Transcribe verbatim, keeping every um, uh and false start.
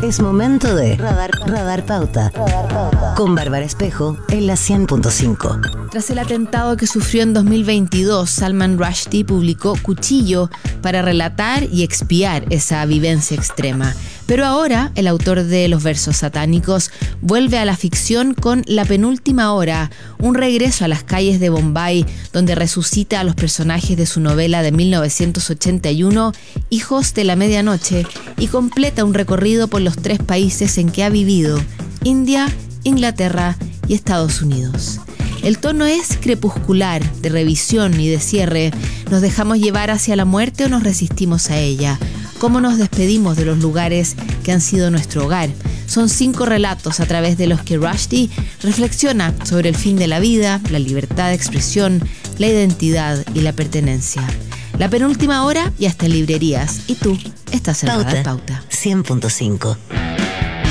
Es momento de Radar, Radar Pauta. Radar Pauta. Con Bárbara Espejo en la cien punto cinco. Tras el atentado que sufrió en dos mil veintidós, Salman Rushdie publicó Cuchillo para relatar y expiar esa vivencia extrema. Pero ahora, el autor de Los versos satánicos vuelve a la ficción con La penúltima hora, un regreso a las calles de Bombay, donde resucita a los personajes de su novela de mil novecientos ochenta y uno, Hijos de la Medianoche, y completa un recorrido por los tres países en que ha vivido: India, Inglaterra y Estados Unidos. El tono es crepuscular, de revisión y de cierre. ¿Nos dejamos llevar hacia la muerte o nos resistimos a ella? ¿Cómo nos despedimos de los lugares que han sido nuestro hogar? Son cinco relatos a través de los que Rushdie reflexiona sobre el fin de la vida, la libertad de expresión, la identidad y la pertenencia. La penúltima hora y hasta en librerías. Y tú estás en Radar Pauta. cien punto cinco.